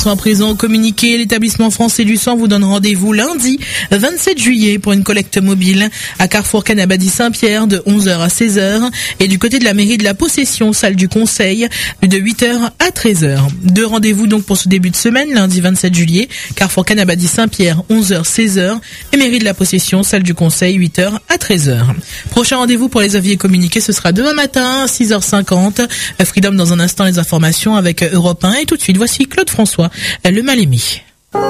À présent, communiqué, l'établissement français du sang vous donne rendez-vous lundi 27 juillet pour une collecte mobile à Carrefour Canabadie Saint-Pierre de 11h à 16h et du côté de la mairie de la Possession, salle du Conseil, de 8h à 13h. Deux rendez-vous donc pour ce début de semaine, lundi 27 juillet, Carrefour Canabadie Saint-Pierre, 11h, 16h et mairie de la Possession, salle du Conseil, 8h à 13h. Prochain rendez-vous pour les avis communiqués, ce sera demain matin, 6h50. Freedom dans un instant, les informations avec Europe 1 et tout de suite, voici Claude François, le mal-aimé.